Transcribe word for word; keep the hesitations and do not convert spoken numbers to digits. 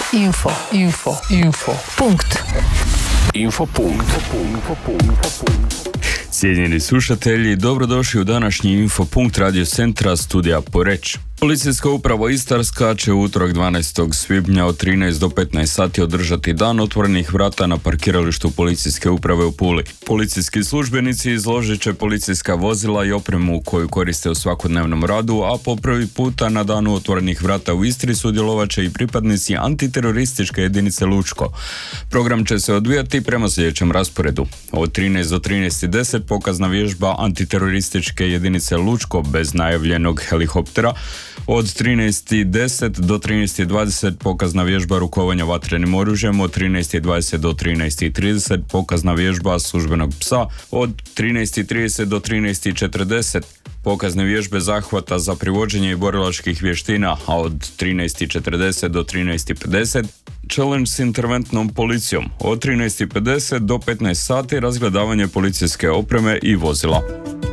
Info, info, info. Punkt. Info punkt. Cijenjeni slušatelji, dobrodošli u današnji Infopunkt radio centra studija Poreč. Policijska uprava Istarska će utorak dvanaestog svibnja od trinaest do petnaest sati održati dan otvorenih vrata na parkiralištu policijske uprave u Puli. Policijski službenici izložit će policijska vozila i opremu koju koriste u svakodnevnom radu, a po prvi puta na danu otvorenih vrata u Istri sudjelovat će i pripadnici antiterorističke jedinice Lučko. Program će se odvijati prema sljedećem rasporedu. Od trinaest do trinaest i deset pokazna vježba antiterorističke jedinice Lučko bez najavljenog helikoptera. Od trinaest i deset do trinaest i dvadeset pokazna vježba rukovanja vatrenim oružjem, od trinaest i dvadeset do trinaest i trideset pokazna vježba službenog psa, od trinaest i trideset do trinaest i četrdeset pokazne vježbe zahvata za privođenje i borilačkih vještina, a od trinaest i četrdeset do trinaest i pedeset challenge s interventnom policijom, od trinaest i pedeset do petnaest sati razgledavanje policijske opreme i vozila.